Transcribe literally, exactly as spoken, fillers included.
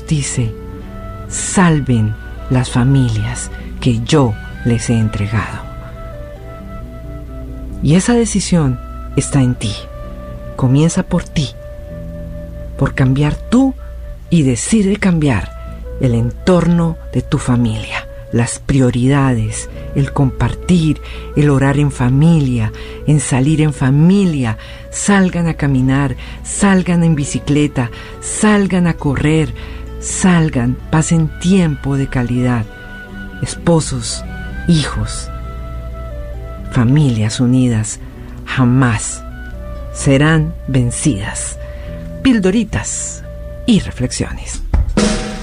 nos dice: salven las familias que yo les he entregado. Y esa decisión está en ti. Comienza por ti, por cambiar tú, y decide cambiar el entorno de tu familia, las prioridades, el compartir, el orar en familia, en salir en familia. Salgan a caminar, salgan en bicicleta, salgan a correr, salgan, pasen tiempo de calidad. Esposos, hijos, familias unidas jamás serán vencidas. Pildoritas y reflexiones.